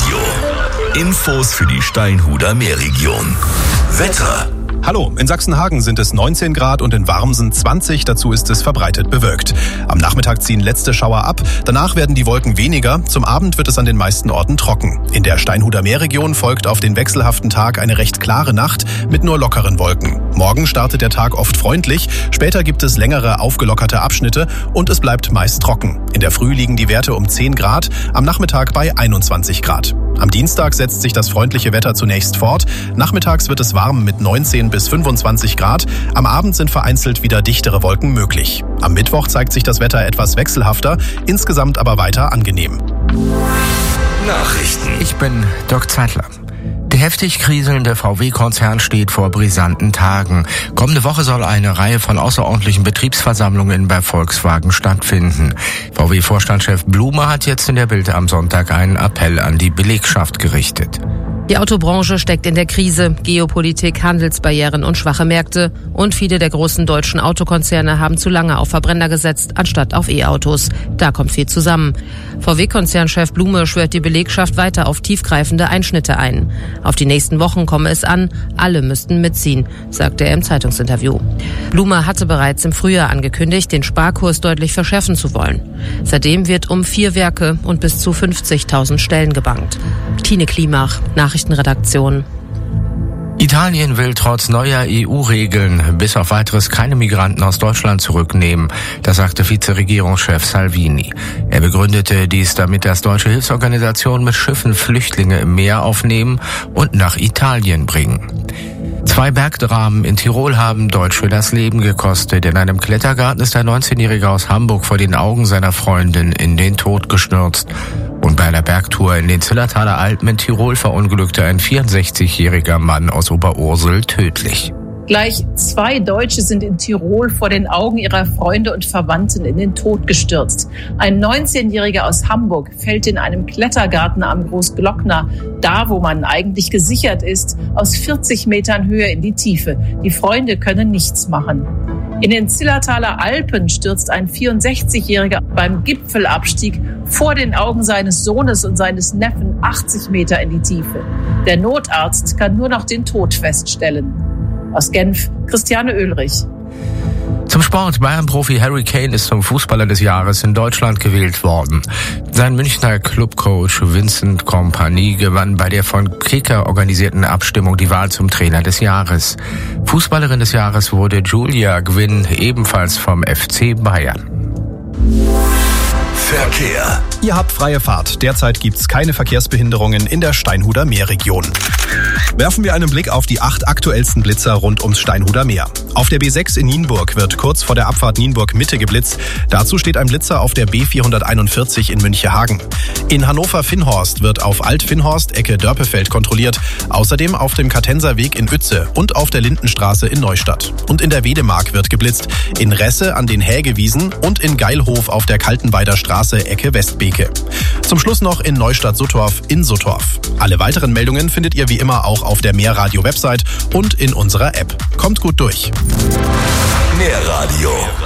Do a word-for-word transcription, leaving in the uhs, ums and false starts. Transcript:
Meerradio. Infos für die Steinhuder Meerregion. Wetter. Hallo, in Sachsenhagen sind es neunzehn Grad und in Warmsen zwanzig, dazu ist es verbreitet bewölkt. Am Nachmittag ziehen letzte Schauer ab, danach werden die Wolken weniger, zum Abend wird es an den meisten Orten trocken. In der Steinhuder Meerregion folgt auf den wechselhaften Tag eine recht klare Nacht mit nur lockeren Wolken. Morgen startet der Tag oft freundlich, später gibt es längere aufgelockerte Abschnitte und es bleibt meist trocken. In der Früh liegen die Werte um zehn Grad, am Nachmittag bei einundzwanzig Grad. Am Dienstag setzt sich das freundliche Wetter zunächst fort. Nachmittags wird es warm mit neunzehn bis fünfundzwanzig Grad. Am Abend sind vereinzelt wieder dichtere Wolken möglich. Am Mittwoch zeigt sich das Wetter etwas wechselhafter, insgesamt aber weiter angenehm. Nachrichten. Ich bin Dirk Zeitler. Der heftig kriselnde V W-Konzern steht vor brisanten Tagen. Kommende Woche soll eine Reihe von außerordentlichen Betriebsversammlungen bei Volkswagen stattfinden. V W-Vorstandschef Blume hat jetzt in der Bild am Sonntag einen Appell an die Belegschaft gerichtet. Die Autobranche steckt in der Krise. Geopolitik, Handelsbarrieren und schwache Märkte. Und viele der großen deutschen Autokonzerne haben zu lange auf Verbrenner gesetzt, anstatt auf E-Autos. Da kommt viel zusammen. V W-Konzernchef Blume schwört die Belegschaft weiter auf tiefgreifende Einschnitte ein. Auf die nächsten Wochen komme es an, alle müssten mitziehen, sagte er im Zeitungsinterview. Blume hatte bereits im Frühjahr angekündigt, den Sparkurs deutlich verschärfen zu wollen. Seitdem wird um vier Werke und bis zu fünfzigtausend Stellen gebankt. Tine Klimach, Nachrichtenredaktion. Italien will trotz neuer E U-Regeln bis auf weiteres keine Migranten aus Deutschland zurücknehmen. Das sagte Vizeregierungschef Salvini. Er begründete dies damit, dass deutsche Hilfsorganisationen mit Schiffen Flüchtlinge im Meer aufnehmen und nach Italien bringen. Zwei Bergdramen in Tirol haben Deutsche das Leben gekostet. In einem Klettergarten ist ein neunzehnjähriger aus Hamburg vor den Augen seiner Freundin in den Tod gestürzt. Und bei einer Bergtour in den Zillertaler Alpen in Tirol verunglückte ein vierundsechzigjähriger Mann aus Oberursel tödlich. Gleich zwei Deutsche sind in Tirol vor den Augen ihrer Freunde und Verwandten in den Tod gestürzt. Ein neunzehnjähriger aus Hamburg fällt in einem Klettergarten am Großglockner, da wo man eigentlich gesichert ist, aus vierzig Metern Höhe in die Tiefe. Die Freunde können nichts machen. In den Zillertaler Alpen stürzt ein vierundsechzigjähriger beim Gipfelabstieg vor den Augen seines Sohnes und seines Neffen achtzig Meter in die Tiefe. Der Notarzt kann nur noch den Tod feststellen. Aus Genf, Christiane Oehlrich. Zum Sport. Bayern-Profi Harry Kane ist zum Fußballer des Jahres in Deutschland gewählt worden. Sein Münchner Clubcoach Vincent Kompany gewann bei der von Kicker organisierten Abstimmung die Wahl zum Trainer des Jahres. Fußballerin des Jahres wurde Julia Gwynn, ebenfalls vom F C Bayern. Verkehr. Ihr habt freie Fahrt. Derzeit gibt's keine Verkehrsbehinderungen in der Steinhuder Meerregion. Werfen wir einen Blick auf die acht aktuellsten Blitzer rund ums Steinhuder Meer. Auf der B sechs in Nienburg wird kurz vor der Abfahrt Nienburg-Mitte geblitzt. Dazu steht ein Blitzer auf der B vierhunderteinundvierzig in Münchehagen. In Hannover-Finnhorst wird auf Alt-Finnhorst, Ecke Dörpefeld kontrolliert. Außerdem auf dem Kartenser Weg in Uetze und auf der Lindenstraße in Neustadt. Und in der Wedemark wird geblitzt. In Resse an den Hägewiesen und in Geilhof auf der Kaltenweider Straße, Ecke Westbeke. Zum Schluss noch in Neustadt-Suttorf in Suttorf. Alle weiteren Meldungen findet ihr wie immer auch auf der Meerradio-Website und in unserer App. Kommt gut durch. Meerradio.